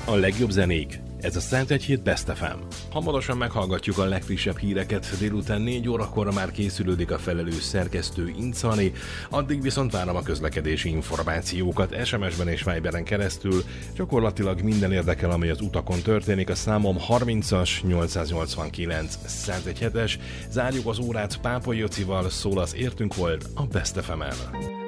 A legjobb zenék. Ez a Szent Egy Hét Best FM. Hamarosan meghallgatjuk a legfrissebb híreket, délután 4 órakor már készülődik a felelős szerkesztő Incani, addig viszont várom a közlekedési információkat SMS-ben és Viberen keresztül. Gyakorlatilag minden érdekel, ami az utakon történik. A számom 30-as 889 117-es. Zárjuk az órát Pápai Jocival, szól az Értünk volt a Best FM-en.